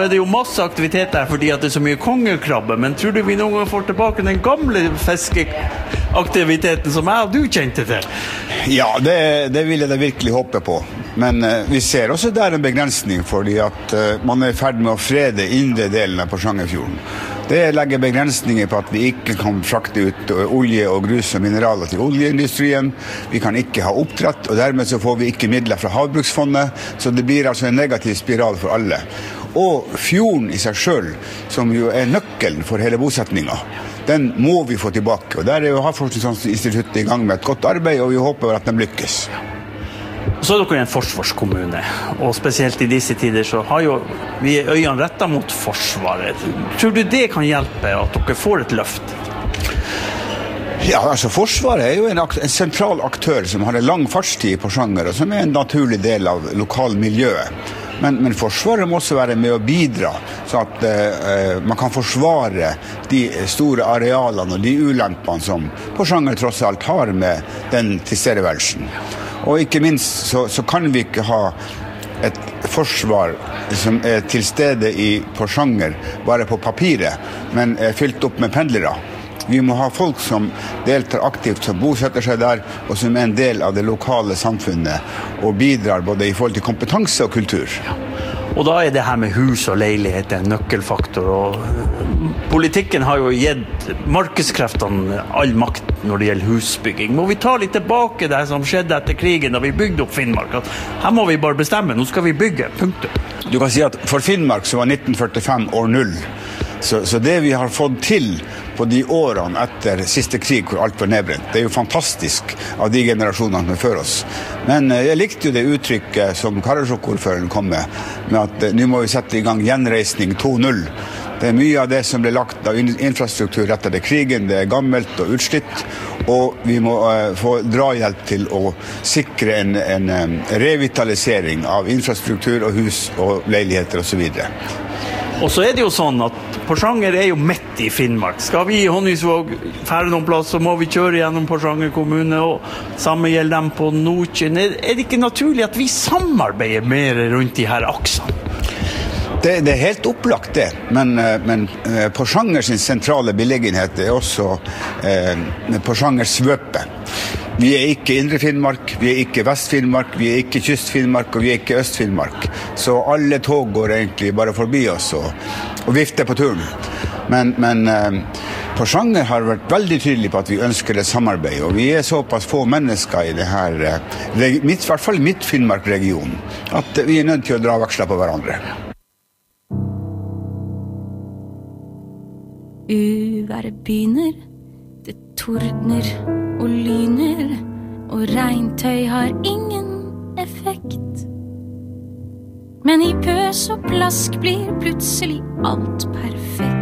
Det jo masse aktivitet der fordi at det så mye kongekrabbe, men tror du vi noen gang får tilbake den gamle fiskeaktiviteten som jeg og du kjente til? Ja, det vil jeg da virkelig håpe på. Men vi ser også der en begrensning, fordi at man I ferd med å frede indre delen av Porsangerfjorden. Det legger begrensninger på at vi ikke kan frakte ut olje og grus og mineraler til oljeindustrien. Vi kan ikke ha oppdrett, og dermed så får vi ikke midler fra havbruksfondet, så det blir altså en negativ spiral for alle. Og fjorden I seg selv, som jo nøkkelen for hele bosetningen, den må vi få tilbake. Og der jo Havforskningsinstituttet I gang med et godt arbeid, og vi håper at de lykkes. Så dere en forsvarskommune, og spesielt I disse tider så har jo vi øynene rettet mot forsvaret. Tror du det kan hjelpe at dere får et løft? Ja, altså Forsvaret jo en sentral aktør som har en lang fartstid I Porsanger, og som en naturlig del av lokalmiljøet. Men Forsvaret må også være med å bidra, så at man kan forsvare de store arealene og de ulempene som Porsanger tross alt har med den tilstedeværelsen. Og ikke minst så kan vi ikke ha et forsvar som til stede I Porsanger bare på papiret, men fylt opp med pendlere. Vi må ha folk som deltar aktivt, som bosetter seg der, og som en del av det lokale samfunnet, og bidrar både I forhold til kompetanse og kultur. Og da det her med hus og leilighet en nøkkelfaktor, og politikken har jo gitt markedskreftene all makt når det gjelder husbygging. Må vi ta litt tilbake det som skjedde etter krigen da vi bygde opp Finnmark? At her må vi bare bestemme, nå skal vi bygge, punktum. Du kan si at for Finnmark så var 1945 år 0. Så det vi har fått til på de årene etter siste krig hvor alt var nedbrent, det jo fantastisk av de generasjonene før oss. Men jeg likte jo det uttrykket som Karasjok-ordføreren kom med at nå må vi sette I gang gjenreisning 2.0. Det mye av det som ble lagt av infrastruktur etter krigen, det gammelt og utslitt, og vi må få drahjelp til å sikre en revitalisering av infrastruktur og hus og leiligheter og så videre. Og så det jo sånn at Porsanger jo midt I Finnmark. Skal vi I Honningsvåg fære noen plass, så må vi kjøre gjennom Porsanger kommune, og samme gjelder dem på Nordkjøn. Det ikke naturlig at vi samarbeider mer rundt de her aksene? Det helt opplagt det, men Porsanger sin sentrale beliggenhet også Porsangers svøpe. Vi ikke Indre Finnmark, vi ikke Vest-Finnmark, vi ikke Kyst-Finnmark, og vi ikke Øst-Finnmark. Så alle tog går egentlig bare forbi oss og vifter på turen. Men Porsanger har vært veldig tydelig på at vi ønsker et samarbeid, og vi såpass få mennesker I det her, I hvert fall Midt-Finnmark-regionen, at vi nødt til å dra veksler på hverandre. Uværet begynner, det tordner og lyner, og regntøy har ingen effekt. Men I pøs og plask blir plutselig alt perfekt.